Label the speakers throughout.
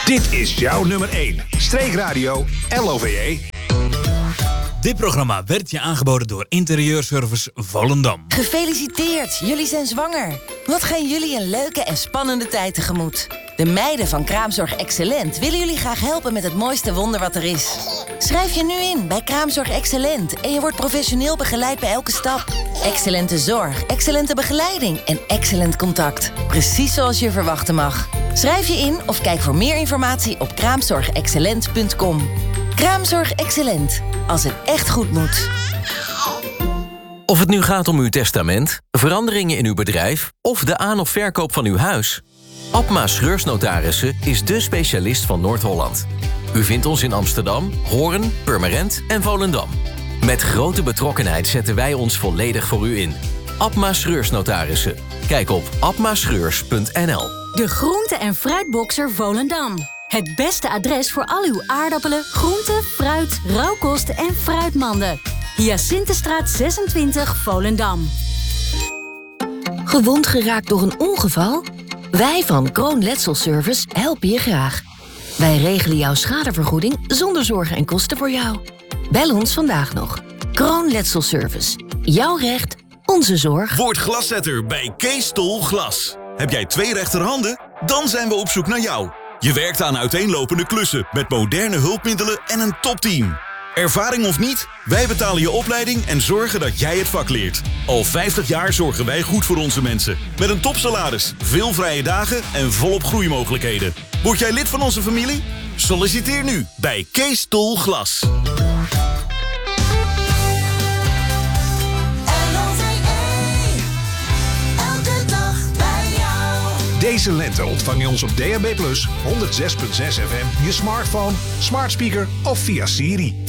Speaker 1: Dit is jouw nummer 1. Streekradio LOVE.
Speaker 2: Dit programma werd je aangeboden door Interieurservice Volendam.
Speaker 3: Gefeliciteerd, jullie zijn zwanger. Wat gaan jullie een leuke en spannende tijd tegemoet. De meiden van Kraamzorg Excellent willen jullie graag helpen met het mooiste wonder wat er is. Schrijf je nu in bij Kraamzorg Excellent en je wordt professioneel begeleid bij elke stap. Excellente zorg, excellente begeleiding en excellent contact. Precies zoals je verwachten mag. Schrijf je in of kijk voor meer informatie op kraamzorgexcellent.com. Kraamzorg Excellent. Als het echt goed moet.
Speaker 4: Of het nu gaat om uw testament, veranderingen in uw bedrijf of de aan- of verkoop van uw huis. Abma Schreursnotarissen is dé specialist van Noord-Holland. U vindt ons in Amsterdam, Hoorn, Purmerend en Volendam. Met grote betrokkenheid zetten wij ons volledig voor u in. Abma Schreursnotarissen. Kijk op abmaschreurs.nl.
Speaker 5: De groente- en fruitboxer Volendam. Het beste adres voor al uw aardappelen, groenten, fruit, rauwkost en fruitmanden. Hyacinthestraat 26 Volendam.
Speaker 6: Gewond geraakt door een ongeval? Wij van Kroon Letselservice helpen je graag. Wij regelen jouw schadevergoeding zonder zorgen en kosten voor jou. Bel ons vandaag nog. Kroon Letselservice. Jouw recht, onze zorg.
Speaker 7: Word glaszetter bij Kees Tol Glas. Heb jij 2 rechterhanden? Dan zijn we op zoek naar jou. Je werkt aan uiteenlopende klussen met moderne hulpmiddelen en een topteam. Ervaring of niet? Wij betalen je opleiding en zorgen dat jij het vak leert. Al 50 jaar zorgen wij goed voor onze mensen. Met een topsalaris, veel vrije dagen en volop groeimogelijkheden. Word jij lid van onze familie? Solliciteer nu bij Kees Tol Glas.
Speaker 1: Deze lente ontvang je ons op DAB+, 106.6 FM, je smartphone, smart speaker of via Siri.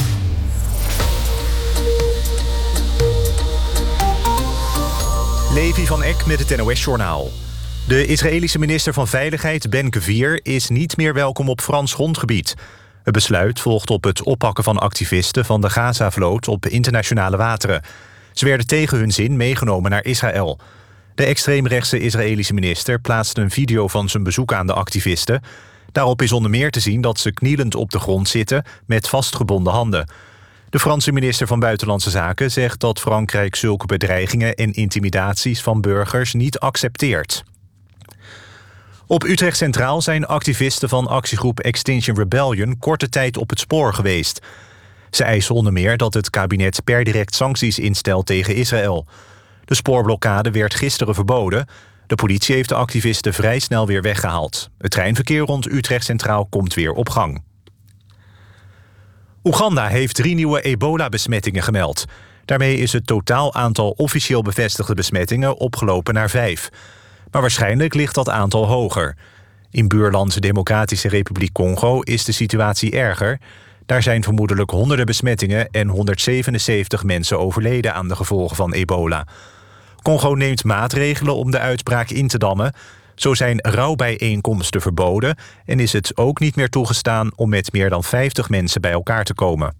Speaker 8: Levi van Eck met het NOS-journaal. De Israëlische minister van Veiligheid, Ben Gvir, is niet meer welkom op Frans grondgebied. Het besluit volgt op het oppakken van activisten van de Gaza-vloot op internationale wateren. Ze werden tegen hun zin meegenomen naar Israël. De extreemrechtse Israëlische minister plaatste een video van zijn bezoek aan de activisten. Daarop is onder meer te zien dat ze knielend op de grond zitten met vastgebonden handen. De Franse minister van Buitenlandse Zaken zegt dat Frankrijk zulke bedreigingen en intimidaties van burgers niet accepteert. Op Utrecht Centraal zijn activisten van actiegroep Extinction Rebellion korte tijd op het spoor geweest. Ze eisen onder meer dat het kabinet per direct sancties instelt tegen Israël. De spoorblokkade werd gisteren verboden. De politie heeft de activisten vrij snel weer weggehaald. Het treinverkeer rond Utrecht Centraal komt weer op gang. Oeganda heeft 3 nieuwe ebola-besmettingen gemeld. Daarmee is het totaal aantal officieel bevestigde besmettingen opgelopen naar 5. Maar waarschijnlijk ligt dat aantal hoger. In buurland Democratische Republiek Congo is de situatie erger. Daar zijn vermoedelijk honderden besmettingen en 177 mensen overleden aan de gevolgen van ebola. Congo neemt maatregelen om de uitbraak in te dammen. Zo zijn rouwbijeenkomsten verboden en is het ook niet meer toegestaan om met meer dan 50 mensen bij elkaar te komen.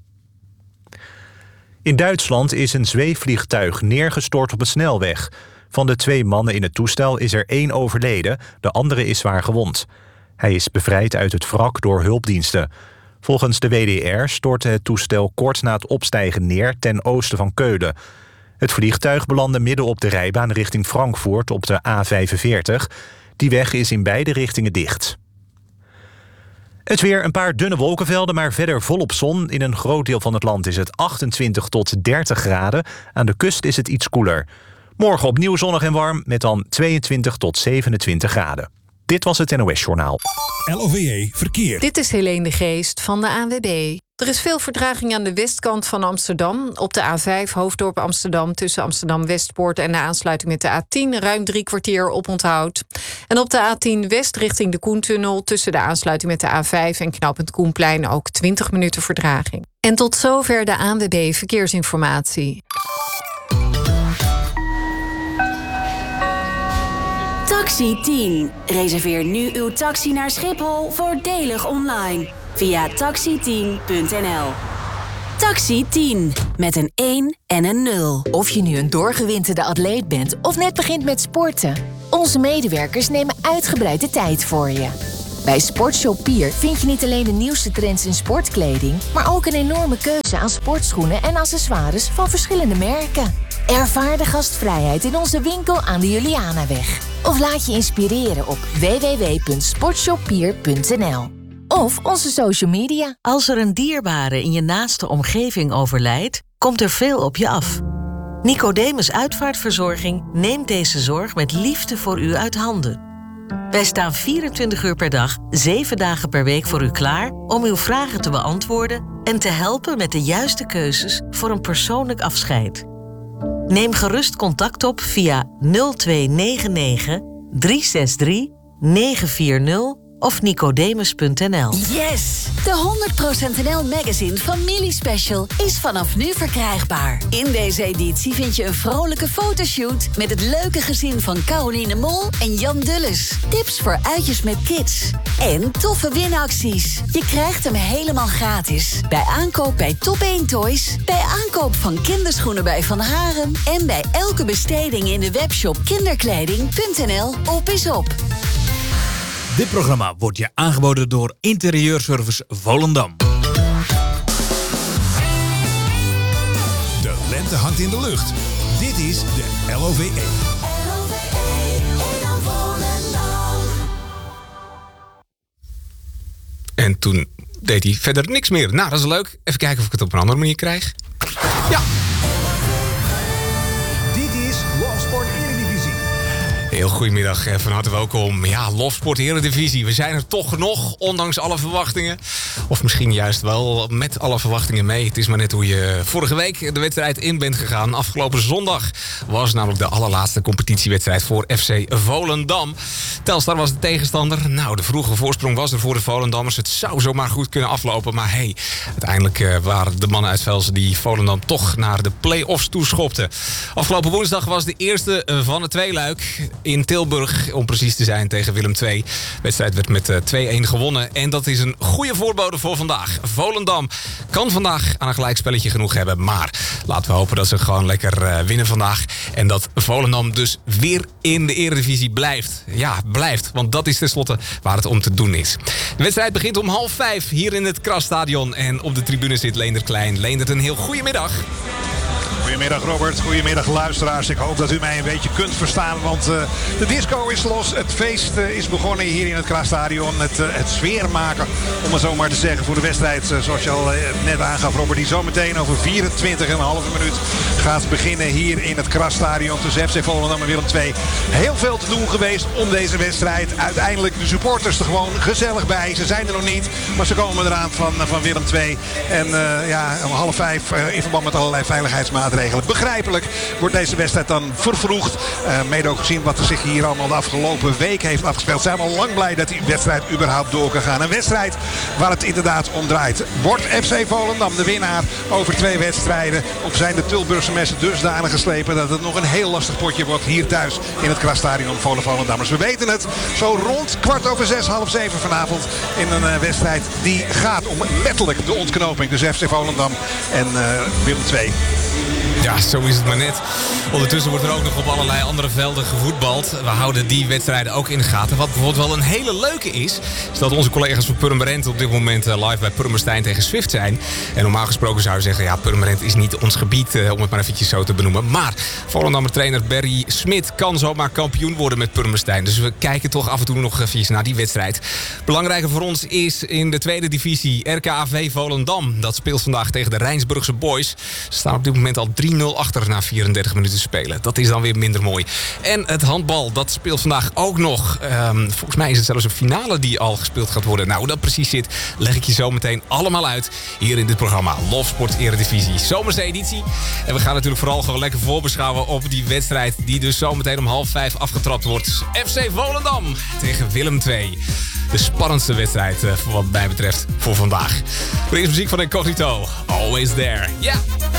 Speaker 8: In Duitsland is een zweefvliegtuig neergestort op een snelweg. Van de 2 mannen in het toestel is er 1 overleden, de andere is zwaar gewond. Hij is bevrijd uit het wrak door hulpdiensten. Volgens de WDR stortte het toestel kort na het opstijgen neer ten oosten van Keulen. Het vliegtuig belandde midden op de rijbaan richting Frankfurt op de A45. Die weg is in beide richtingen dicht. Het weer, een paar dunne wolkenvelden, maar verder volop zon. In een groot deel van het land is het 28 tot 30 graden. Aan de kust is het iets koeler. Morgen opnieuw zonnig en warm met dan 22 tot 27 graden. Dit was het NOS-journaal.
Speaker 1: LOVE Verkeer.
Speaker 9: Dit is Helene de Geest van de ANWB. Er is veel vertraging aan de westkant van Amsterdam. Op de A5 Hoofddorp Amsterdam tussen Amsterdam-Westpoort en de aansluiting met de A10... ruim 3 kwartier oponthoud. En op de A10 West richting de Koentunnel tussen de aansluiting met de A5 en knooppunt Koenplein ook 20 minuten vertraging. En tot zover de ANWB Verkeersinformatie.
Speaker 5: Taxi 10. Reserveer nu uw taxi naar Schiphol voordelig online. Via taxi10.nl. Taxi 10. Met een 1 en een 0.
Speaker 6: Of je nu een doorgewinterde atleet bent of net begint met sporten. Onze medewerkers nemen uitgebreid de tijd voor je. Bij Sportshop Pier vind je niet alleen de nieuwste trends in sportkleding, maar ook een enorme keuze aan sportschoenen en accessoires van verschillende merken. Ervaar de gastvrijheid in onze winkel aan de Julianaweg. Of laat je inspireren op www.sportshoppier.nl. Of onze social media.
Speaker 10: Als er een dierbare in je naaste omgeving overlijdt, komt er veel op je af. Nicodemus Uitvaartverzorging neemt deze zorg met liefde voor u uit handen. Wij staan 24 uur per dag, 7 dagen per week voor u klaar om uw vragen te beantwoorden en te helpen met de juiste keuzes voor een persoonlijk afscheid. Neem gerust contact op via 0299 363 940 of nicodemus.nl.
Speaker 5: Yes! De 100% NL Magazine Familie Special is vanaf nu verkrijgbaar. In deze editie vind je een vrolijke fotoshoot met het leuke gezin van Caroline Mol en Jan Dulles. Tips voor uitjes met kids. En toffe winacties. Je krijgt hem helemaal gratis. Bij aankoop bij Top 1 Toys, bij aankoop van kinderschoenen bij Van Haren en bij elke besteding in de webshop kinderkleding.nl. Op is op.
Speaker 2: Dit programma wordt je aangeboden door Interieurservice Volendam.
Speaker 1: De lente hangt in de lucht. Dit is de LOVE.
Speaker 11: En toen deed hij verder niks meer. Nou, dat is leuk. Even kijken of ik het op een andere manier krijg. Ja.
Speaker 1: Dit is Lofsport Eredivisie.
Speaker 11: Heel goedemiddag, van harte welkom. Ja, Lofsport Eredivisie. We zijn er toch nog, ondanks alle verwachtingen. Of misschien juist wel met alle verwachtingen mee. Het is maar net hoe je vorige week de wedstrijd in bent gegaan. Afgelopen zondag was namelijk de allerlaatste competitiewedstrijd voor FC Volendam. Telstar was de tegenstander. Nou, de vroege voorsprong was er voor de Volendammers. Het zou zomaar goed kunnen aflopen. Maar hey, uiteindelijk waren de mannen uit Velsen die Volendam toch naar de play-offs toeschopten. Afgelopen woensdag was de eerste van het tweeluik in Tilburg, om precies te zijn, tegen Willem II. De wedstrijd werd met 2-1 gewonnen. En dat is een goede voorbode voor vandaag. Volendam kan vandaag aan een gelijkspelletje genoeg hebben. Maar laten we hopen dat ze gewoon lekker winnen vandaag. En dat Volendam dus weer in de Eredivisie blijft. Ja, blijft. Want dat is tenslotte waar het om te doen is. De wedstrijd begint om 4:30 hier in het Krasstadion. En op de tribune zit Leendert Klein. Leendert, een heel goedemiddag.
Speaker 12: Goedemiddag Robert, goedemiddag luisteraars. Ik hoop dat u mij een beetje kunt verstaan, want de disco is los. Het feest is begonnen hier in het Krasstadion. Het sfeer maken, om het zo maar te zeggen, voor de wedstrijd. Zoals je al net aangaf, Robert, die zometeen over 24,5 minuut gaat beginnen hier in het Krasstadion tussen FC Volendam en Willem II. Heel veel te doen geweest om deze wedstrijd. Uiteindelijk de supporters er gewoon gezellig bij. Ze zijn er nog niet, maar ze komen eraan van Willem II. En om 4:30 in verband met allerlei veiligheidsmaatregelen. Begrijpelijk wordt deze wedstrijd dan vervroegd. Mede ook gezien wat er zich hier allemaal de afgelopen week heeft afgespeeld. Zijn we al lang blij dat die wedstrijd überhaupt door kan gaan. Een wedstrijd waar het inderdaad om draait. Wordt FC Volendam de winnaar over 2 wedstrijden? Of zijn de Tilburgse messen dusdanig geslepen dat het nog een heel lastig potje wordt hier thuis in het Krasstadion voor de Volendammers? We weten het zo rond 6:15, 6:30 vanavond in een wedstrijd die gaat om letterlijk de ontknoping tussen FC Volendam en Willem II.
Speaker 11: Ja, zo is het maar net. Ondertussen wordt er ook nog op allerlei andere velden gevoetbald. We houden die wedstrijden ook in de gaten. Wat bijvoorbeeld wel een hele leuke is dat onze collega's van Purmerend op dit moment live bij Purmerstein tegen Swift zijn. En normaal gesproken zou je zeggen, ja, Purmerend is niet ons gebied, om het maar eventjes zo te benoemen. Maar Volendammer trainer Barry Smit kan zomaar kampioen worden met Purmerstein. Dus we kijken toch af en toe nog even naar die wedstrijd. Belangrijker voor ons is in de tweede divisie RKAV Volendam. Dat speelt vandaag tegen de Rijnsburgse Boys. Ze staan op dit moment al 3-0 achter na 34 minuten spelen. Dat is dan weer minder mooi. En het handbal, dat speelt vandaag ook nog. Volgens mij is het zelfs een finale die al gespeeld gaat worden. Nou, hoe dat precies zit, leg ik je zo meteen allemaal uit hier in dit programma. Lofsport Eredivisie, zomerse editie. En we gaan natuurlijk vooral gewoon lekker voorbeschouwen op die wedstrijd die dus zometeen om 4:30 afgetrapt wordt. FC Volendam tegen Willem II. De spannendste wedstrijd wat mij betreft voor vandaag. Er is muziek van Incognito. Always there. Ja. Yeah.